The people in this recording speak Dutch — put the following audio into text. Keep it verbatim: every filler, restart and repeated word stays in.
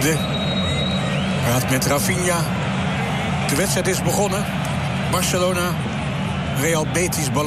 De praat met Rafinha. De wedstrijd is begonnen. Barcelona, Real Betis.